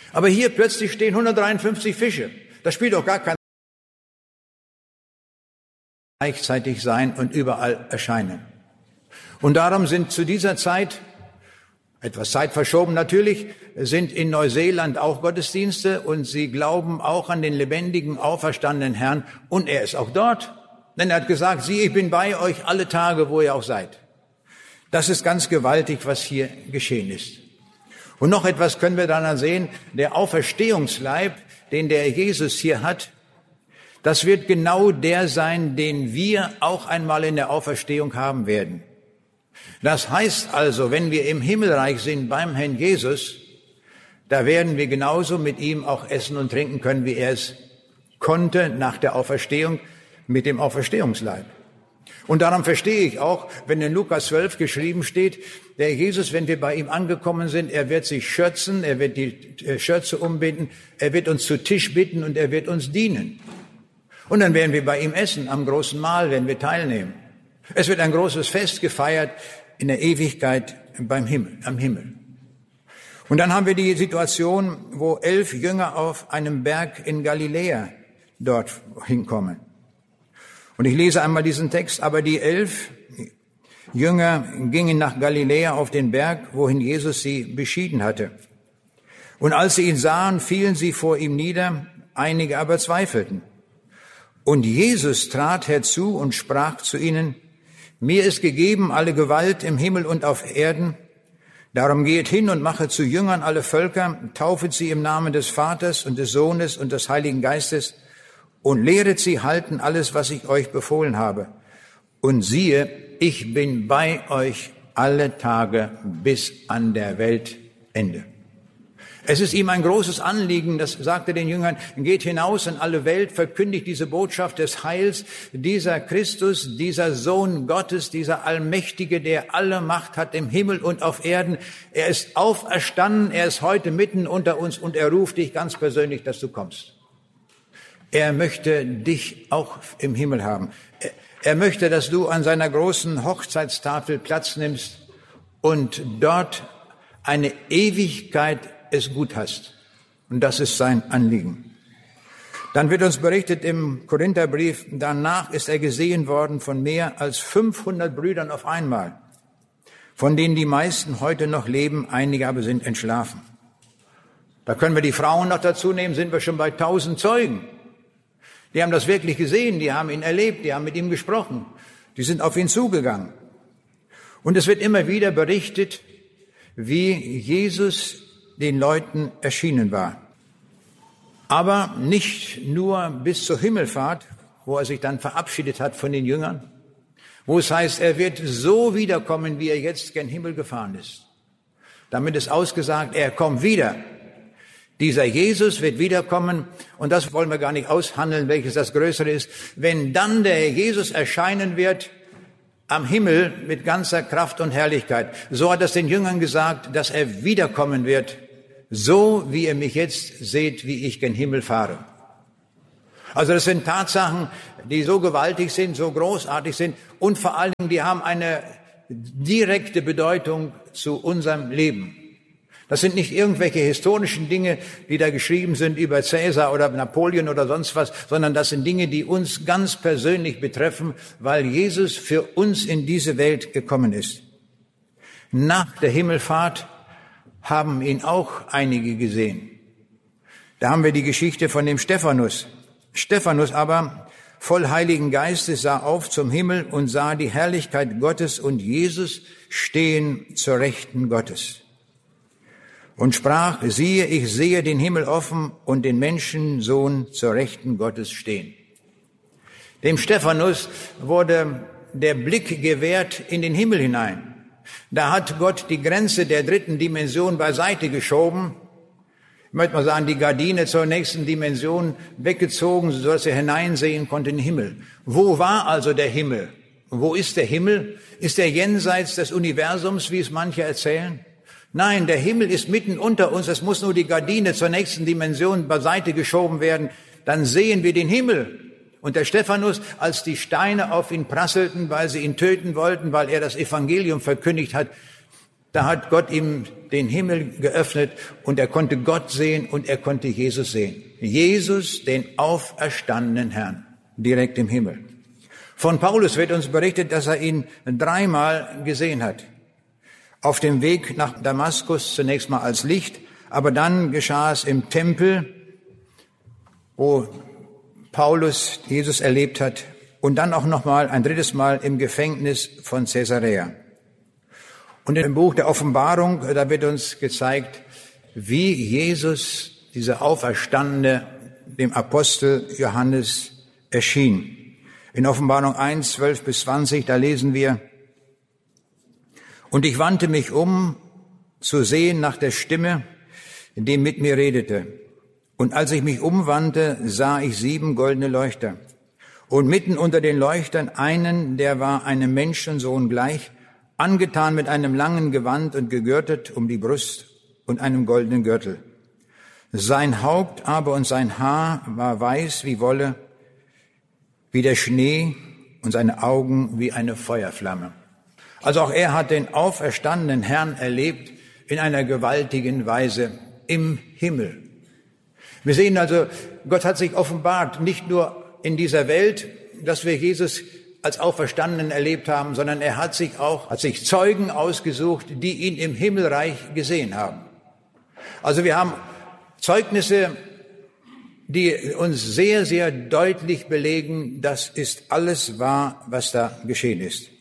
Aber hier plötzlich stehen 153 Fische. Das spielt doch gar keine gleichzeitig sein und überall erscheinen. Und darum sind zu dieser Zeit, etwas Zeit verschoben natürlich, sind in Neuseeland auch Gottesdienste und sie glauben auch an den lebendigen, auferstandenen Herrn und er ist auch dort. Denn er hat gesagt, siehe, ich bin bei euch alle Tage, wo ihr auch seid. Das ist ganz gewaltig, was hier geschehen ist. Und noch etwas können wir daran sehen, der Auferstehungsleib, den der Jesus hier hat, das wird genau der sein, den wir auch einmal in der Auferstehung haben werden. Das heißt also, wenn wir im Himmelreich sind beim Herrn Jesus, da werden wir genauso mit ihm auch essen und trinken können, wie er es konnte nach der Auferstehung mit dem Auferstehungsleib. Und darum verstehe ich auch, wenn in Lukas 12 geschrieben steht, der Jesus, wenn wir bei ihm angekommen sind, er wird sich schürzen, er wird die Schürze umbinden, er wird uns zu Tisch bitten und er wird uns dienen. Und dann werden wir bei ihm essen, am großen Mahl werden wir teilnehmen. Es wird ein großes Fest gefeiert in der Ewigkeit am Himmel. Und dann haben wir die Situation, wo 11 Jünger auf einem Berg in Galiläa dort hinkommen. Und ich lese einmal diesen Text. Aber die 11 Jünger gingen nach Galiläa auf den Berg, wohin Jesus sie beschieden hatte. Und als sie ihn sahen, fielen sie vor ihm nieder, einige aber zweifelten. Und Jesus trat herzu und sprach zu ihnen, mir ist gegeben alle Gewalt im Himmel und auf Erden. Darum geht hin und machet zu Jüngern alle Völker, taufet sie im Namen des Vaters und des Sohnes und des Heiligen Geistes und lehret sie halten alles, was ich euch befohlen habe. Und siehe, ich bin bei euch alle Tage bis an der Weltende. Es ist ihm ein großes Anliegen, das sagte den Jüngern, geht hinaus in alle Welt, verkündigt diese Botschaft des Heils, dieser Christus, dieser Sohn Gottes, dieser Allmächtige, der alle Macht hat im Himmel und auf Erden. Er ist auferstanden, er ist heute mitten unter uns und er ruft dich ganz persönlich, dass du kommst. Er möchte dich auch im Himmel haben. Er möchte, dass du an seiner großen Hochzeitstafel Platz nimmst und dort eine Ewigkeit es gut hast. Und das ist sein Anliegen. Dann wird uns berichtet im Korintherbrief, danach ist er gesehen worden von mehr als 500 Brüdern auf einmal, von denen die meisten heute noch leben, einige aber sind entschlafen. Da können wir die Frauen noch dazu nehmen, sind wir schon bei 1000 Zeugen. Die haben das wirklich gesehen, die haben ihn erlebt, die haben mit ihm gesprochen, die sind auf ihn zugegangen. Und es wird immer wieder berichtet, wie Jesus den Leuten erschienen war. Aber nicht nur bis zur Himmelfahrt, wo er sich dann verabschiedet hat von den Jüngern, wo es heißt, er wird so wiederkommen, wie er jetzt gen Himmel gefahren ist. Damit ist ausgesagt, er kommt wieder. Dieser Jesus wird wiederkommen und das wollen wir gar nicht aushandeln, welches das Größere ist. Wenn dann der Jesus erscheinen wird, am Himmel mit ganzer Kraft und Herrlichkeit. So hat es den Jüngern gesagt, dass er wiederkommen wird, so wie ihr mich jetzt seht, wie ich gen Himmel fahre. Also das sind Tatsachen, die so gewaltig sind, so großartig sind und vor allen Dingen, die haben eine direkte Bedeutung zu unserem Leben. Das sind nicht irgendwelche historischen Dinge, die da geschrieben sind über Cäsar oder Napoleon oder sonst was, sondern das sind Dinge, die uns ganz persönlich betreffen, weil Jesus für uns in diese Welt gekommen ist. Nach der Himmelfahrt haben ihn auch einige gesehen. Da haben wir die Geschichte von dem Stephanus. Stephanus aber, voll Heiligen Geistes, sah auf zum Himmel und sah die Herrlichkeit Gottes und Jesus stehen zur Rechten Gottes. Und sprach, siehe, ich sehe den Himmel offen und den Menschensohn zur Rechten Gottes stehen. Dem Stephanus wurde der Blick gewährt in den Himmel hinein. Da hat Gott die Grenze der dritten Dimension beiseite geschoben. Ich möchte mal sagen, die Gardine zur nächsten Dimension weggezogen, sodass er hineinsehen konnte in den Himmel. Wo war also der Himmel? Wo ist der Himmel? Ist er jenseits des Universums, wie es manche erzählen? Nein, der Himmel ist mitten unter uns. Es muss nur die Gardine zur nächsten Dimension beiseite geschoben werden. Dann sehen wir den Himmel. Und der Stephanus, als die Steine auf ihn prasselten, weil sie ihn töten wollten, weil er das Evangelium verkündigt hat, Da hat Gott ihm den Himmel geöffnet und er konnte Gott sehen und er konnte Jesus sehen. Jesus, den auferstandenen Herrn, direkt im Himmel. Von Paulus wird uns berichtet, dass er ihn 3-mal gesehen hat. Auf dem Weg nach Damaskus zunächst mal als Licht, aber dann geschah es im Tempel, wo Paulus Jesus erlebt hat, und dann auch nochmal ein 3. Mal im Gefängnis von Caesarea. Und im Buch der Offenbarung, da wird uns gezeigt, wie Jesus, dieser Auferstandene, dem Apostel Johannes erschien. In Offenbarung 1, 12 bis 20, da lesen wir: Und ich wandte mich um, zu sehen nach der Stimme, die mit mir redete. Und als ich mich umwandte, sah ich 7 goldene Leuchter. Und mitten unter den Leuchtern einen, der war einem Menschensohn gleich, angetan mit einem langen Gewand und gegürtet um die Brust und einem goldenen Gürtel. Sein Haupt aber und sein Haar war weiß wie Wolle, wie der Schnee, und seine Augen wie eine Feuerflamme. Also auch er hat den auferstandenen Herrn erlebt in einer gewaltigen Weise im Himmel. Wir sehen also, Gott hat sich offenbart, nicht nur in dieser Welt, dass wir Jesus als Auferstandenen erlebt haben, sondern er hat sich Zeugen ausgesucht, die ihn im Himmelreich gesehen haben. Also wir haben Zeugnisse, die uns sehr, sehr deutlich belegen, das ist alles wahr, was da geschehen ist.